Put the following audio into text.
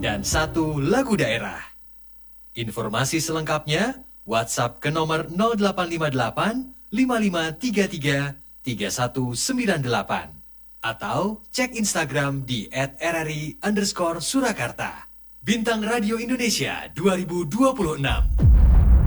dan 1 lagu daerah. Informasi selengkapnya WhatsApp ke nomor 0858 5533 3198 atau cek Instagram di @rri_surakarta. Bintang Radio Indonesia 2026.